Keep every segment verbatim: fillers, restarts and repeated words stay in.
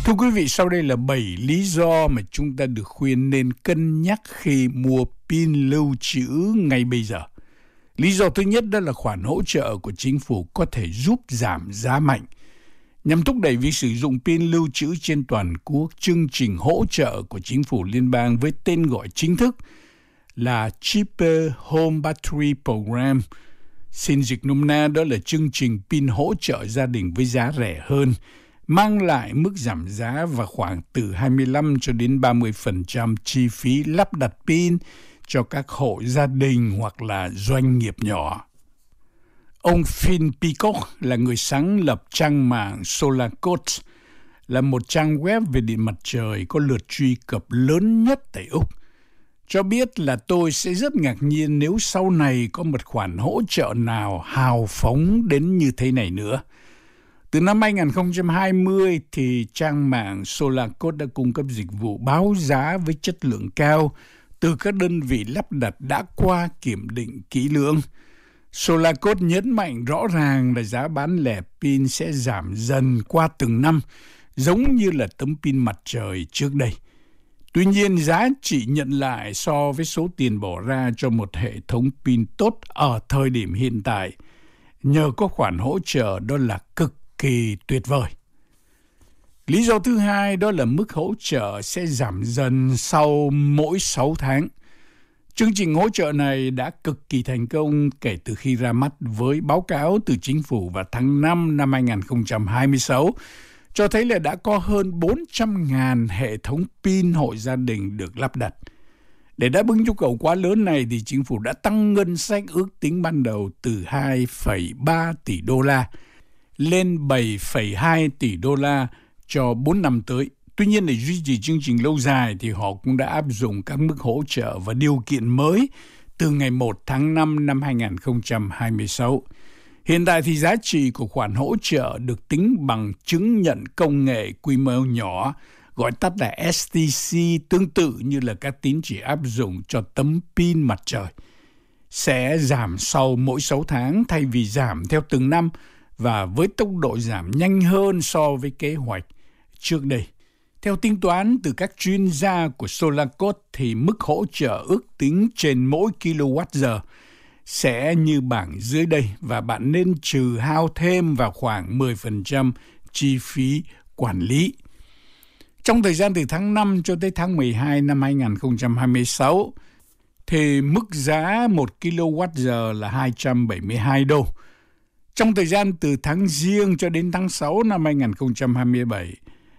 Thưa quý vị, sau đây là bảy lý do mà chúng ta được khuyên nên cân nhắc khi mua pin lưu trữ ngay bây giờ. Lý do thứ nhất đó là khoản hỗ trợ của chính phủ có thể giúp giảm giá mạnh. Nhằm thúc đẩy việc sử dụng pin lưu trữ trên toàn quốc, chương trình hỗ trợ của chính phủ liên bang với tên gọi chính thức là Cheaper Home Battery Program. Xin dịch nôm na đó là chương trình pin hỗ trợ gia đình với giá rẻ hơn, mang lại mức giảm giá và khoảng từ hai mươi lăm cho đến ba mươi phần trăm chi phí lắp đặt pin cho các hộ gia đình hoặc là doanh nghiệp nhỏ. Ông Phil Peacock là người sáng lập trang mạng SolarQuote, là một trang web về điện mặt trời có lượt truy cập lớn nhất tại Úc. Cho biết là tôi sẽ rất ngạc nhiên nếu sau này có một khoản hỗ trợ nào hào phóng đến như thế này nữa. Từ năm hai không hai không thì trang mạng SolarQuote đã cung cấp dịch vụ báo giá với chất lượng cao từ các đơn vị lắp đặt đã qua kiểm định kỹ lưỡng. SolarQuote nhấn mạnh rõ ràng là giá bán lẻ pin sẽ giảm dần qua từng năm, giống như là tấm pin mặt trời trước đây. Tuy nhiên, giá trị nhận lại so với số tiền bỏ ra cho một hệ thống pin tốt ở thời điểm hiện tại, nhờ có khoản hỗ trợ đó là cực kỳ tuyệt vời. Lý do thứ hai đó là mức hỗ trợ sẽ giảm dần sau mỗi sáu tháng. Chương trình hỗ trợ này đã cực kỳ thành công kể từ khi ra mắt với báo cáo từ chính phủ vào tháng năm năm hai không hai sáu, cho thấy là đã có hơn bốn trăm nghìn hệ thống pin hộ gia đình được lắp đặt. Để đáp ứng nhu cầu quá lớn này thì chính phủ đã tăng ngân sách ước tính ban đầu từ hai phẩy ba tỷ đô la lên bảy phẩy hai tỷ đô la cho bốn năm tới. Tuy nhiên, để duy trì chương trình lâu dài thì họ cũng đã áp dụng các mức hỗ trợ và điều kiện mới từ ngày một tháng năm năm hai không hai sáu. Hiện tại thì giá trị của khoản hỗ trợ được tính bằng chứng nhận công nghệ quy mô nhỏ, gọi tắt là S T C, tương tự như là các tín chỉ áp dụng cho tấm pin mặt trời. Sẽ giảm sau mỗi sáu tháng thay vì giảm theo từng năm và với tốc độ giảm nhanh hơn so với kế hoạch trước đây. Theo tính toán từ các chuyên gia của SolarQuote thì mức hỗ trợ ước tính trên mỗi kWh sẽ như bảng dưới đây và bạn nên trừ hao thêm vào khoảng mười phần trăm chi phí quản lý. Trong thời gian từ tháng năm cho tới tháng mười hai năm hai không hai sáu thì mức giá một kWh là hai trăm bảy mươi hai đô. Trong thời gian từ tháng Giêng cho đến tháng sáu năm hai không hai bảy,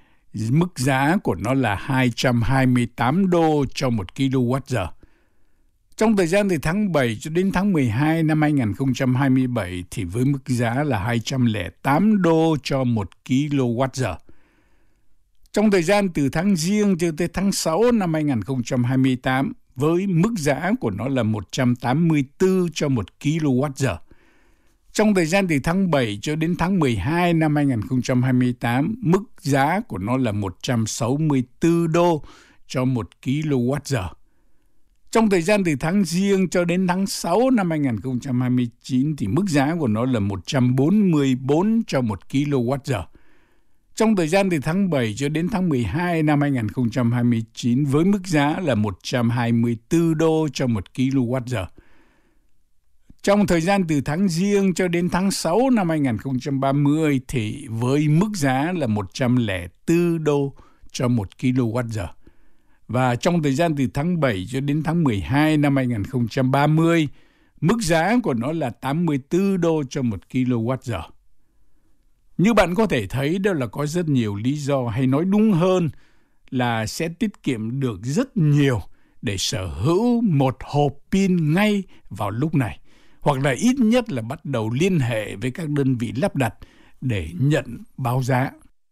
mức giá của nó là hai trăm hai mươi tám đô cho một kWh. Trong thời gian từ tháng bảy cho đến tháng mười hai năm hai không hai bảy thì với mức giá là hai trăm lẻ tám đô cho một kWh. Trong thời gian từ tháng Giêng cho tới tháng sáu năm hai không hai tám với mức giá của nó là một trăm tám mươi tư cho một kWh. Trong thời gian từ tháng bảy cho đến tháng mười hai năm hai không hai tám, mức giá của nó là một trăm sáu mươi tư đô cho một kWh. Trong thời gian từ tháng Giêng cho đến tháng sáu năm hai không hai chín thì mức giá của nó là một trăm bốn mươi bốn cho một kWh. Trong thời gian từ tháng bảy cho đến tháng mười hai năm hai không hai chín với mức giá là một trăm hai mươi tư đô cho một kWh. Trong thời gian từ tháng Giêng cho đến tháng sáu năm hai không ba không thì với mức giá là một trăm lẻ bốn đô cho một kWh. Và trong thời gian từ tháng bảy cho đến tháng mười hai năm hai không ba không, mức giá của nó là tám mươi tư đô cho một kWh. Như bạn có thể thấy, đó là có rất nhiều lý do, hay nói đúng hơn là sẽ tiết kiệm được rất nhiều để sở hữu một hộp pin ngay vào lúc này, hoặc là ít nhất là bắt đầu liên hệ với các đơn vị lắp đặt để nhận báo giá.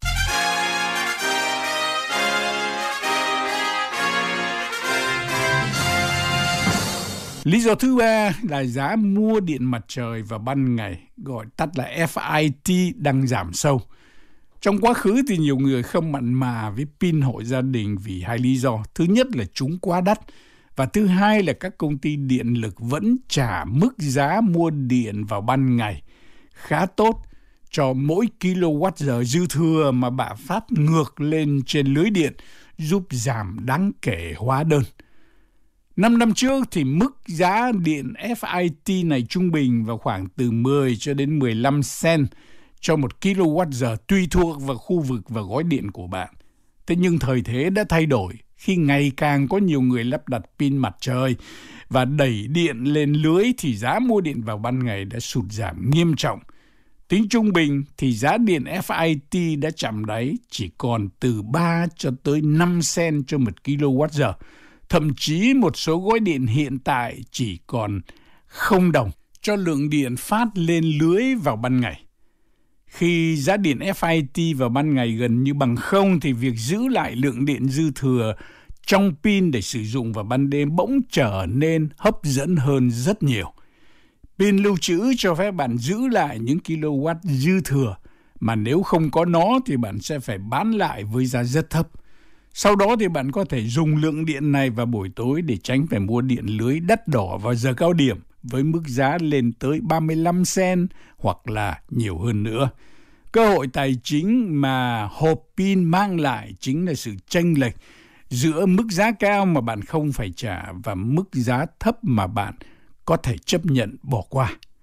Lý do thứ ba là giá mua điện mặt trời vào ban ngày, gọi tắt là F I T, đang giảm sâu. Trong quá khứ thì nhiều người không mặn mà với pin hộ gia đình vì hai lý do. Thứ nhất là chúng quá đắt, và thứ hai là các công ty điện lực vẫn trả mức giá mua điện vào ban ngày khá tốt cho mỗi kilowatt-giờ dư thừa mà bạn phát ngược lên trên lưới điện, giúp giảm đáng kể hóa đơn. Năm năm trước thì mức giá điện ép i tê này trung bình vào khoảng từ mười cho đến mười lăm cent cho một kilowatt-giờ tùy thuộc vào khu vực và gói điện của bạn. Thế nhưng thời thế đã thay đổi khi ngày càng có nhiều người lắp đặt pin mặt trời và đẩy điện lên lưới thì giá mua điện vào ban ngày đã sụt giảm nghiêm trọng. Tính trung bình thì giá điện ép i tê đã chạm đáy chỉ còn từ ba cho tới năm cent cho một kilowatt-giờ. Thậm chí một số gói điện hiện tại chỉ còn không đồng cho lượng điện phát lên lưới vào ban ngày. Khi giá điện ép i tê vào ban ngày gần như bằng không thì việc giữ lại lượng điện dư thừa trong pin để sử dụng vào ban đêm bỗng trở nên hấp dẫn hơn rất nhiều. Pin lưu trữ cho phép bạn giữ lại những kilowatt dư thừa, mà nếu không có nó thì bạn sẽ phải bán lại với giá rất thấp. Sau đó thì bạn có thể dùng lượng điện này vào buổi tối để tránh phải mua điện lưới đắt đỏ vào giờ cao điểm với mức giá lên tới ba mươi lăm cent hoặc là nhiều hơn nữa. Cơ hội tài chính mà hộp pin mang lại chính là sự chênh lệch giữa mức giá cao mà bạn không phải trả và mức giá thấp mà bạn có thể chấp nhận bỏ qua.